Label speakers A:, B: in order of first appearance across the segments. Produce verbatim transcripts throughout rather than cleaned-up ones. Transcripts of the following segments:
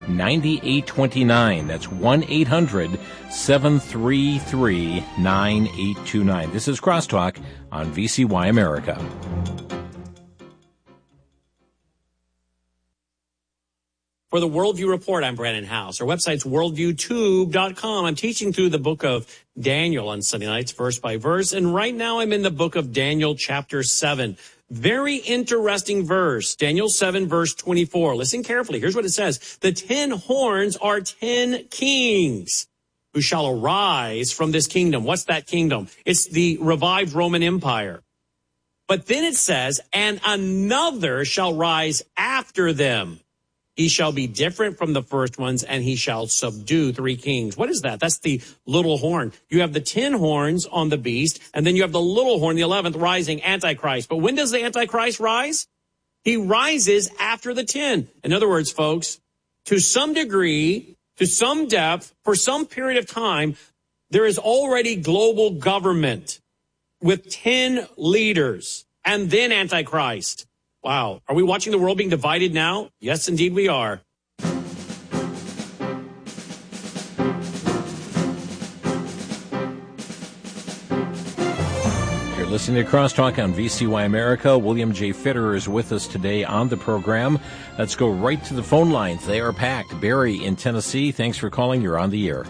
A: ninety-eight twenty-nine. That's one eight hundred seven three three nine eight two nine. This is Crosstalk on V C Y America.
B: For the Worldview Report, I'm Brandon House. Our website's worldview tube dot com. I'm teaching through the book of Daniel on Sunday nights, verse by verse. And right now I'm in the book of Daniel, chapter seven. Very interesting verse. Daniel seven, verse twenty-four. Listen carefully. Here's what it says. The ten horns are ten kings who shall arise from this kingdom. What's that kingdom? It's the revived Roman Empire. But then it says, and another shall rise after them. He shall be different from the first ones, and he shall subdue three kings. What is that? That's the little horn. You have the ten horns on the beast, and then you have the little horn, the eleventh, rising, Antichrist. But when does the Antichrist rise? He rises after the ten. In other words, folks, to some degree, to some depth, for some period of time, there is already global government with ten leaders, and then Antichrist. Wow. Are we watching the world being divided now? Yes, indeed we are.
A: You're listening to Crosstalk on V C Y America. William J. Fitterer is with us today on the program. Let's go right to the phone lines. They are packed. Barry in Tennessee, thanks for calling. You're on the air.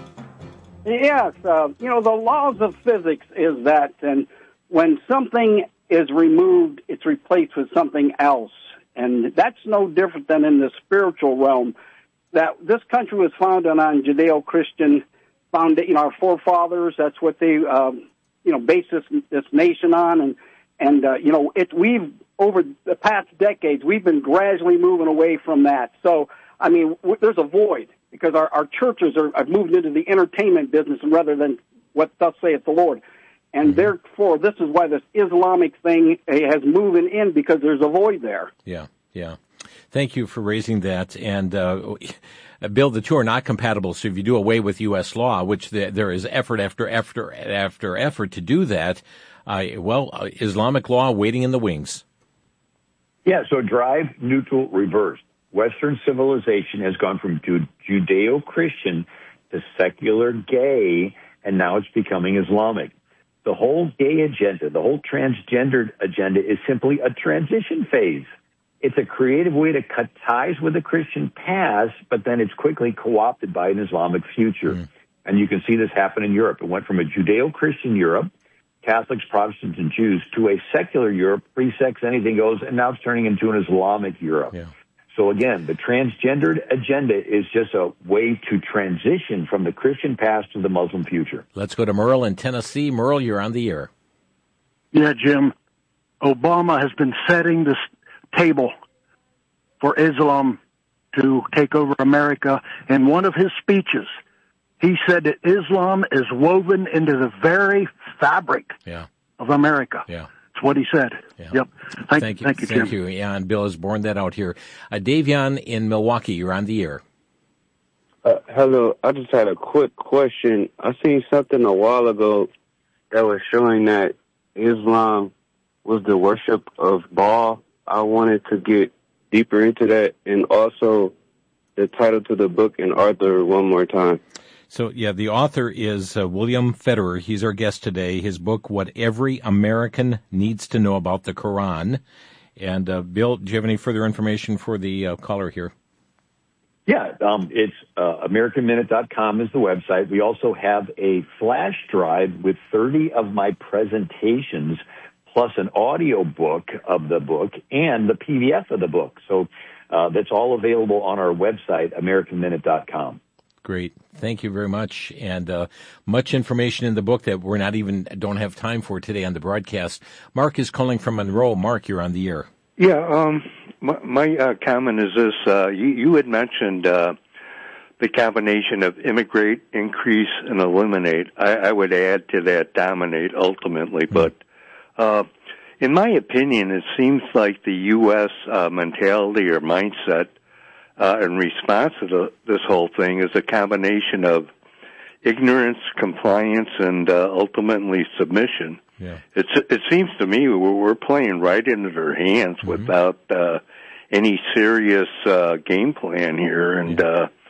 C: Yes. Uh, you know, the laws of physics is that and when something is removed, it's replaced with something else. And that's no different than in the spiritual realm. That this country was founded on Judeo-Christian foundation. You know, our forefathers, that's what they, um, you know, based this, this nation on. And, and uh, you know, it, we've, over the past decades, we've been gradually moving away from that. So, I mean, w- there's a void because our, our churches are, have moved into the entertainment business rather than what thus saith the Lord. And therefore, this is why this Islamic thing has moving in, because there's a void there.
A: Yeah, yeah. Thank you for raising that. And, uh, Bill, the two are not compatible. So if you do away with U S law, which the, there is effort after after after effort to do that, uh, well, uh, Islamic law waiting in the wings.
D: Yeah, so drive, neutral, reversed. Western civilization has gone from Judeo-Christian to secular gay, and now it's becoming Islamic. The whole gay agenda, the whole transgendered agenda is simply a transition phase. It's a creative way to cut ties with the Christian past, but then it's quickly co-opted by an Islamic future. Mm. And you can see this happen in Europe. It went from a Judeo-Christian Europe, Catholics, Protestants, and Jews, to a secular Europe, free sex, anything goes, and now it's turning into an Islamic Europe. Yeah. So again, the transgendered agenda is just a way to transition from the Christian past to the Muslim future.
A: Let's go to Merle in Tennessee. Merle, you're on the air.
E: Yeah, Jim. Obama has been setting this table for Islam to take over America. In one of his speeches, he said that Islam is woven into the very fabric
A: yeah.
E: of America.
A: Yeah.
E: What he said.
A: Yeah.
E: Yep. Thank,
A: thank you.
E: Thank you, Jim.
A: Thank you. Yeah, and Bill has borne that out here. Uh, Davion in Milwaukee, you're on the air.
F: Uh, hello. I just had a quick question. I seen something a while ago that was showing that Islam was the worship of Baal. I wanted to get deeper into that, and also the title to the book and author one more time.
A: So, yeah, the author is uh, William Fitterer. He's our guest today. His book, What Every American Needs to Know About the Quran. And, uh, Bill, do you have any further information for the uh, caller here?
D: Yeah, um, it's uh, American Minute dot com is the website. We also have a flash drive with thirty of my presentations, plus an audio book of the book and the P D F of the book. So uh, that's all available on our website, American Minute dot com.
A: Great. Thank you very much. And uh, much information in the book that we're not even, don't have time for today on the broadcast. Mark is calling from Monroe. Mark, you're on the air.
G: Yeah, um, my, my uh, comment is this. Uh, you, you had mentioned uh, the combination of immigrate, increase, and eliminate. I, I would add to that dominate ultimately. Mm-hmm. But uh, in my opinion, it seems like the U S uh, mentality or mindset Uh, in response to the, this whole thing is a combination of ignorance, compliance, and uh, ultimately submission.
A: Yeah.
G: It's, it seems to me we're, we're playing right into their hands mm-hmm. without uh, any serious uh, game plan here. And uh,